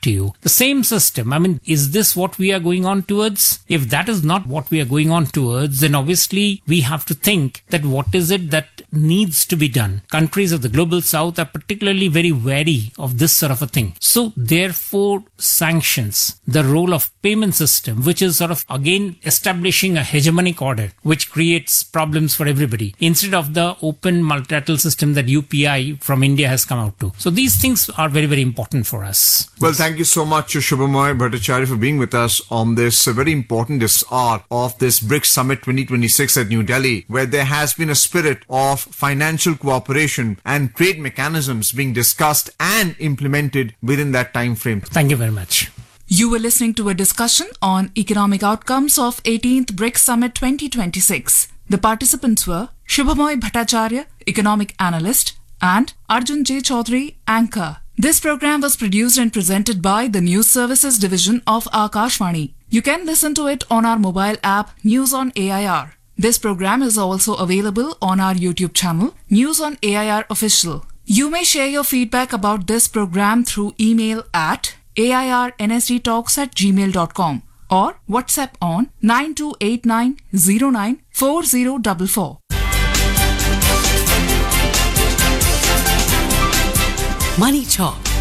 to you. The same system. I mean, is this what we are going on towards? If that is not what we are going on towards, then obviously we have to think that what is it that needs to be done. Countries of the global south are particularly very wary of this sort of a thing. So therefore, sanctions, the role of payment system, which is sort of again establishing a hegemonic order, which creates problems for everybody, instead of the open multilateral system that UPI from India has come out to. So these things are very, very important for us. Well, thank you so much, Shubhamoy Bhattacharya, for being with us on this very important hour of this BRICS Summit 2026 at New Delhi, where there has been a spirit of financial cooperation and trade mechanisms being discussed and implemented within that time frame. Thank you very much. You were listening to a discussion on economic outcomes of 18th BRICS Summit 2026. The participants were Shubhamoy Bhattacharya, economic analyst, and Arjun J. Chaudhary, anchor. This program was produced and presented by the News Services Division of Akashvani. You can listen to it on our mobile app News on AIR. This program is also available on our YouTube channel, News on AIR Official. You may share your feedback about this program through email at airnsdtalks@gmail.com or WhatsApp on 9289094044. Money Talk.